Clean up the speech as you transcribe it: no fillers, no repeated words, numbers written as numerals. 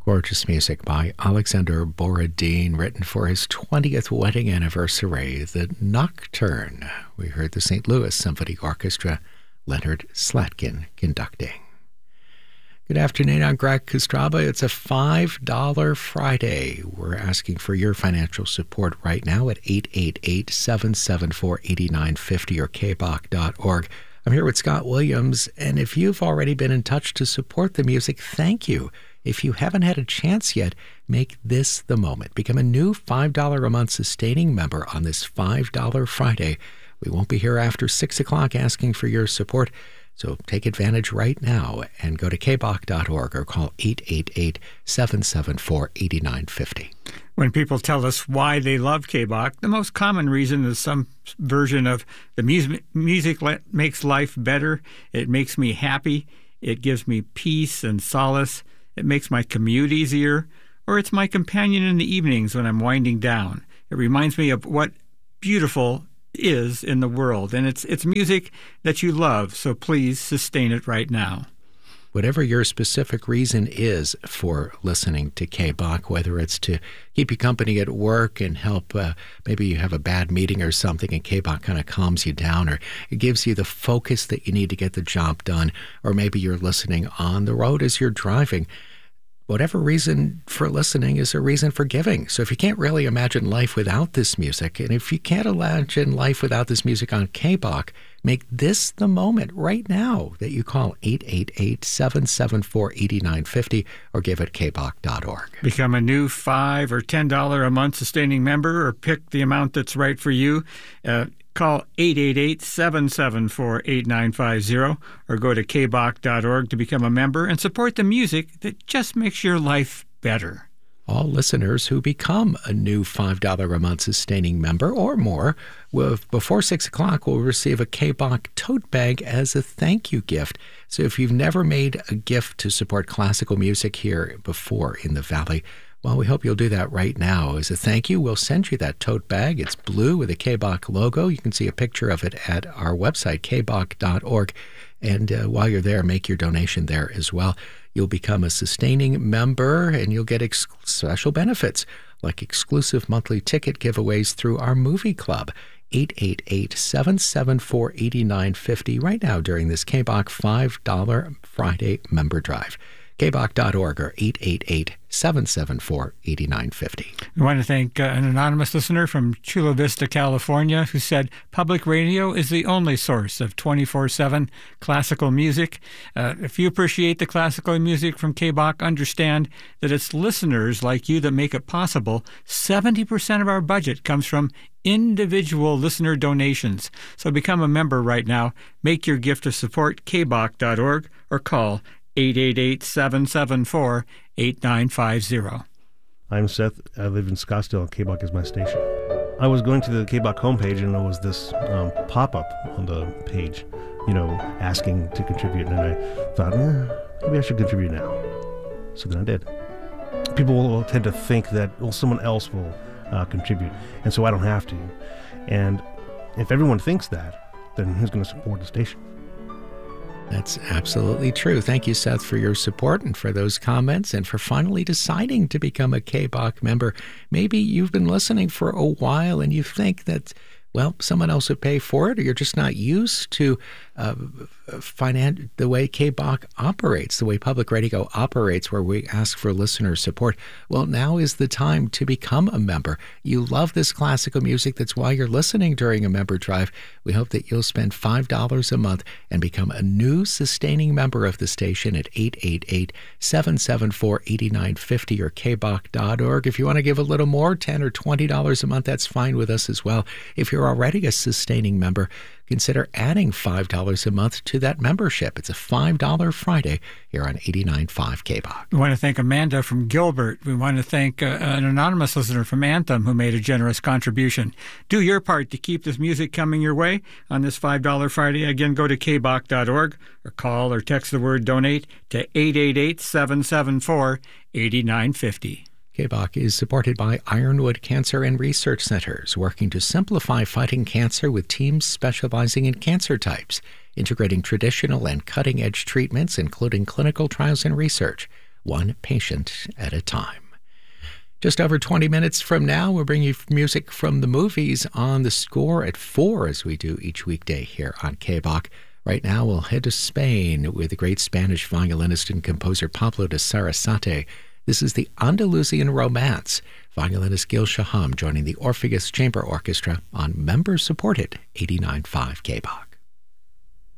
Gorgeous music by Alexander Borodin, written for his 20th wedding anniversary, the Nocturne. We heard the St. Louis Symphony Orchestra, Leonard Slatkin conducting. Good afternoon, I'm Greg Kostraba. It's a $5 Friday. We're asking for your financial support right now at 888-774-8950 or kbach.org. I'm here with Scott Williams, and if you've already been in touch to support the music, thank you. If you haven't had a chance yet, make this the moment. Become a new $5 a month sustaining member on this $5 Friday. We won't be here after 6 o'clock asking for your support, so take advantage right now and go to kbach.org or call 888-774-8950. When people tell us why they love KBach, the most common reason is some version of the music makes life better, it makes me happy, it gives me peace and solace, it makes my commute easier, or it's my companion in the evenings when I'm winding down. It reminds me of what beautiful is in the world, and it's music that you love, so please sustain it right now. Whatever your specific reason is for listening to KBach, whether it's to keep you company at work and help, maybe you have a bad meeting or something and KBach kind of calms you down, or it gives you the focus that you need to get the job done, or maybe you're listening on the road as you're driving. Whatever reason for listening is a reason for giving. So if you can't really imagine life without this music, and if you can't imagine life without this music on KBach, make this the moment right now that you call 888-774-8950 or give at kbach.org. Become a new $5 or $10 a month sustaining member, or pick the amount that's right for you. Call 888-774-8950 or go to kbach.org to become a member and support the music that just makes your life better. All listeners who become a new $5 a month sustaining member or more before 6 o'clock will receive a KBach tote bag as a thank you gift. So if you've never made a gift to support classical music here before in the Valley, well, we hope you'll do that right now. As a thank you, we'll send you that tote bag. It's blue with a KBach logo. You can see a picture of it at our website, kbach.org. And while you're there, make your donation there as well. You'll become a sustaining member, and you'll get special benefits, like exclusive monthly ticket giveaways through our movie club. 888-774-8950 right now during this KBach $5 Friday member drive. kbach.org or 888-774-8950. I want to thank an anonymous listener from Chula Vista, California, who said public radio is the only source of 24/7 classical music. If you appreciate the classical music from KBach, understand that it's listeners like you that make it possible. 70% of our budget comes from individual listener donations. So become a member right now. Make your gift of support, kbach.org, or call 888-774-8950. I'm Seth. I live in Scottsdale, and KBach is my station. I was going to the KBach homepage, and there was this pop-up on the page, asking to contribute. And I thought, maybe I should contribute now. So then I did. People will tend to think that, someone else will contribute, and so I don't have to. And if everyone thinks that, then who's going to support the station? That's absolutely true. Thank you, Seth, for your support and for those comments and for finally deciding to become a KBach member. Maybe you've been listening for a while and you think that, someone else would pay for it, or you're just not used to the way KBach operates, the way public radio operates, where we ask for listener support. Well, now is the time to become a member. You love this classical music. That's why you're listening during a member drive. We hope that you'll spend $5 a month and become a new sustaining member of the station at 888-774-8950 or kbach.org. If you want to give a little more, $10 or $20 a month, that's fine with us as well. If you're already a sustaining member, consider adding $5 a month to that membership. It's a $5 Friday here on 89.5 KBach. We want to thank Amanda from Gilbert. We want to thank an anonymous listener from Anthem who made a generous contribution. Do your part to keep this music coming your way on this $5 Friday. Again, go to kbach.org or call or text the word donate to 888-774-8950. KBach is supported by Ironwood Cancer and Research Centers, working to simplify fighting cancer with teams specializing in cancer types, integrating traditional and cutting-edge treatments, including clinical trials and research. one patient at a time. Just over 20 minutes from now, we'll bring you music from the movies on The Score at 4, as we do each weekday here on KBOC. Right now, we'll head to Spain with the great Spanish violinist and composer Pablo de Sarasate. This is the Andalusian Romance. Violinist Gil Shaham joining the Orpheus Chamber Orchestra on member-supported 89.5 KBOC.